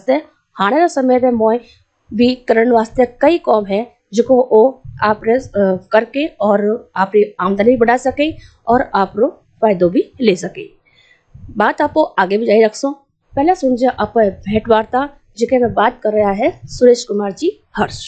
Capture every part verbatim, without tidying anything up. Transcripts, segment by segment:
वास्ते हाणे रे समय में मोय भी करने वास्ते कई काम है जो ओ आप करके और आपकी आमदनी बढ़ा सके और आप फायदो भी ले सके। बात आप आगे भी जारी रखसो। पहले सुन जा आप भेंट वार्ता जिके में बात कर रहा है सुरेश कुमार जी हर्ष।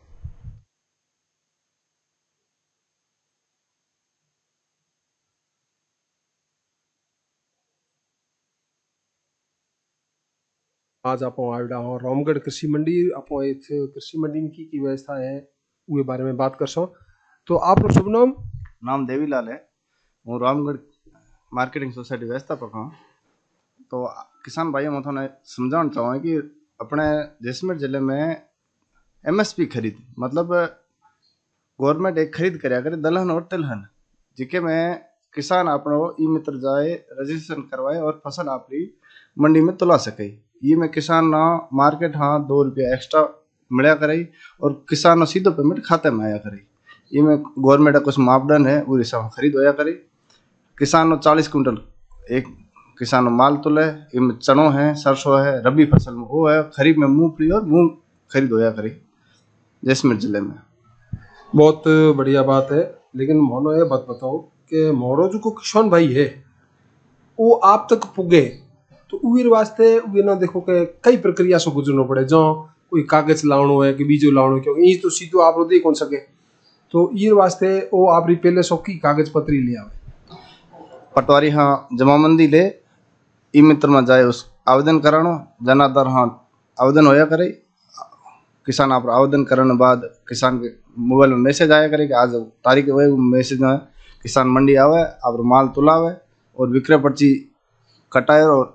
आज आप आविड़ा हो रामगढ़ कृषि मंडी आप कृषि मंडी में की की व्यवस्था है वे बारे में बात कर सो। तो आप शुभ नाम नाम देवीलाल है, हूँ रामगढ़ मार्केटिंग सोसाइटी व्यवस्थापक हूँ। तो किसान भाइयों में थोड़ा समझाना चाहूँ कि अपने जैसलमेर जिले में एमएसपी खरीद मतलब गवर्नमेंट एक खरीद कराया करे दलहन और तिलहन जिके में किसान अपनो ई मित्र जाए रजिस्ट्रेशन करवाए और फसल अपनी मंडी में तुला सके। ये में किसान ना मार्केट हाँ दो रुपया एक्स्ट्रा मिला करे और किसान ना सीधो पेमेंट खाते में आया करे। ये में गवर्नमेंट का कुछ मापदंड है वो हिसाब खरीद होया करे। किसान ना चालीस कुंटल एक किसान माल तुले, इनमें चनों है, सरसों है, रबी फसल में वो है, खरीफ में मूंगफली और मूंग खरीद होया करे जैसलमेर जिले में। बहुत बढ़िया बात है, लेकिन मोनो ये बात बताओ कि मोरो जो को किसान भाई है वो आप तक पुगे तो उर वास्ते वे ना देखो कि कई प्रक्रिया से गुजरना पड़े। जो कोई कागज लावणो है कि बीजो लावणो क्योंकि ये तो सीधो आप दे कौन सके तो ये वास्ते वो आप पहले सौ की कागज पत्री ले आवे पटवारी हाँ जमाबंदी ले ई मित्र में जाए उस आवेदन करानो जनाधार हाँ आवेदन होया करे। किसान आप आवेदन करने बाद किसान के मोबाइल में मैसेज आया करे कि आज तारीख है मैसेज में किसान मंडी आवे आप माल तुलावे और विक्रय पर्ची कटाए और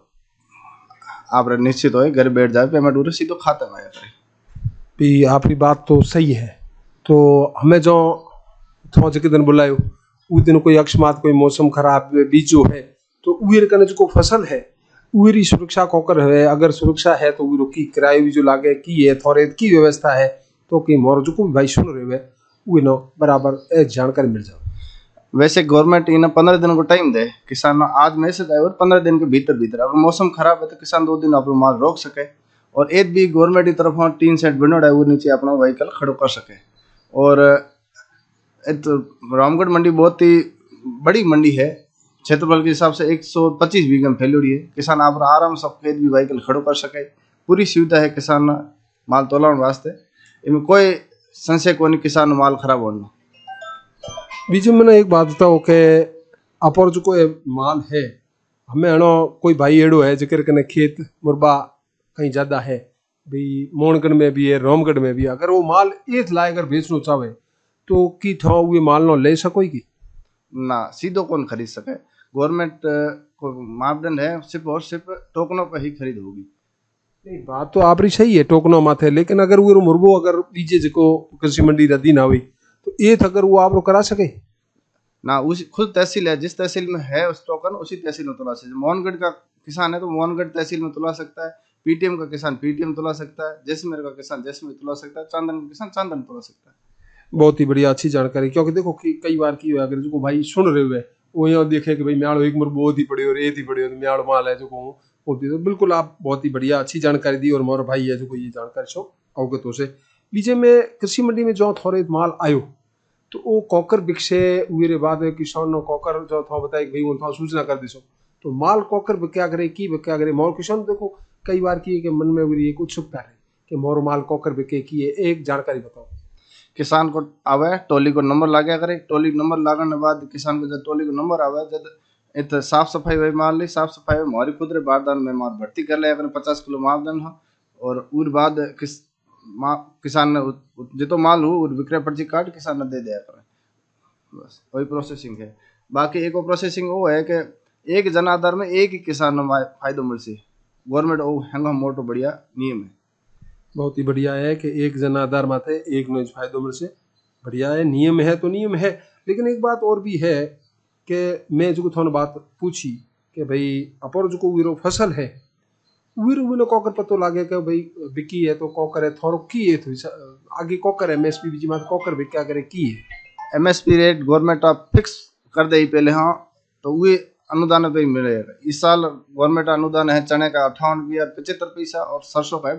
आप निश्चित हो घर बैठ जाए पेमेंट उरे सीधो खाते में आया करे। भी आपकी बात तो सही है। तो हमें जो थो जिके दिन बुलायो उस दिन कोई अकस्मात कोई मौसम खराब बीजो है तो उर कने जो फसल है उरी सुरक्षा कोकर है। अगर सुरक्षा है तो उरो की किराए भी जो लागे की है थोड़े की व्यवस्था है तो कि मोर जो को भाई सुन रहे है वो नो बराबर एक जानकारी मिल जाए। वैसे गवर्नमेंट इन्हें पंद्रह दिन को टाइम दे किसान आज मैसेज आए और पंद्रह दिन के भीतर भीतर अगर मौसम खराब है तो किसान दो दिन अपना माल रोक सके और एक भी गवर्नमेंट की तरफ टीन सेट बनोड़ा है वो नीचे अपना व्हीकल खड़ो कर सके। और तो रामगढ़ मंडी बहुत ही बड़ी मंडी है, क्षेत्रफल के हिसाब से एक सौ पच्चीस बीघा में फैलोड़ी है। किसान आप आराम से खेत भी व्हीकल खड़ो कर सके, पूरी सुविधा है किसान माल तोलाने वास्ते। इनमें कोई संशय को नहीं किसान माल खराब होना। बीच में मैंने एक बात बताओ कि अपर जो कोई माल है हमें अनो कोई भाई एड़ो है जिक्र कने खेत मुरबा कहीं ज्यादा है भाई मोहनगढ़ में भी है रामगढ़ में भी है, अगर वो माल एक लाए अगर बेचना चाहे तो की था वो माल न ले सको की ना सीधो कौन खरीद सके। गवर्नमेंट को मापदंड है सिर्फ और सिर्फ टोकनों पर ही खरीद होगी। नहीं बात तो आप सही है टोकनों माथे, लेकिन अगर वो मुरबो अगर बीजे जो कृषि मंडी रद्दी ना हुई तो एक अगर वो आप करा सके ना उस खुद तहसील है जिस तहसील में है उस टोकन उसी तहसील में तुला सकते। मोहनगढ़ का किसान है तो मोहनगढ़ तहसील में तुला सकता है, पीटीएम का किसान पीटीएम तुला सकता है, जैसलमेर का किसान जैसलमेर तुला सकता है, चांदन का किसान चांदन तुला सकता है। बहुत ही बढ़िया अच्छी जानकारी, क्योंकि देखो कि कई बार की हुआ अगर जो भाई सुन रहे हुए वो यहाँ देखे कि भाई म्याड़ो एक मुर बहुत ही बड़ी और एक ही बड़ी और म्याड़ माल है जो होती तो बिल्कुल आप बहुत ही बढ़िया अच्छी जानकारी दी। और मोर भाई है जो ये जानकारी सो अवगत हो से बीजे में कृषि मंडी में जो थोड़े माल आयो तो वो कॉकर बिकसे हुए बाद किसान नो कॉकर जो था बताए भाई उन सूचना कर दिसो तो माल कॉकर बिक्या करे की बिक्या करे। मोर किसान देखो कई बार की के मन में एक उत्सुकता है कि मोर माल कॉकर बिके की है, एक जानकारी बताओ। किसान को आवे टोली को नंबर लाग्या करे, टोली को नंबर लागने बाद किसान को जब टोली को नंबर आवे जब इत साफ सफाई वही माल ली साफ सफाई हमारी खुदरे बारदान में मार भर्ती कर ले अगर पचास किलो मापदंड हो और उर बाद किस मा, किसान ने जितो माल हो और विक्रय पर्ची काट किसान ने दे दिया करे, बस वही प्रोसेसिंग है। बाकी एक प्रोसेसिंग वो है कि एक जनाधार में एक ही किसान फायदो मिल से गवर्नमेंट वो हैंगा मोटो बढ़िया नियम है। बहुत ही बढ़िया है कि एक जनाधार माथे एक नो फायदो मिल से बढ़िया है, नियम है तो नियम है। लेकिन एक बात और भी है कि मैं जो थोड़ा बात पूछी कि भाई अपर जो वीरो फसल है वीरो वीनो कॉकर पतो लागे कि भाई बिकी है तो कॉकर है थोड़ो की है तो आगे कॉकर एमएसपी बीजी मात कॉकर भी क्या करे की है एमएसपी रेट गवर्नमेंट आप फिक्स कर दे पहले हाँ तो वे अनुदान पे ही मिलेगा। इस साल गवर्नमेंट अनुदान है चने का अट्ठावन रुपया पचहत्तर पैसा और सरसों का